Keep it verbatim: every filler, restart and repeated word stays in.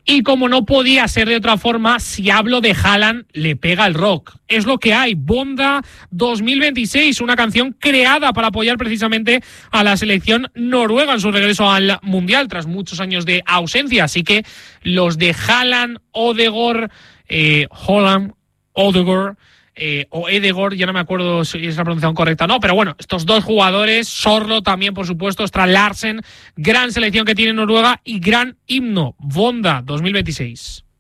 Y como no podía ser de otra forma, si hablo de Haaland, le pega el rock. Es lo que hay. Bonda dos mil veintiséis, una canción creada para apoyar precisamente a la selección noruega en su regreso al Mundial tras muchos años de ausencia. Así que los de Haaland, Ødegaard, eh, Haaland, Ødegaard, Eh, o Ødegaard, ya no me acuerdo si es la pronunciación correcta o no, pero bueno, estos dos jugadores, Sorlo también, por supuesto, Strand Larsen, gran selección que tiene Noruega y gran himno, Bonda dos mil veintiséis.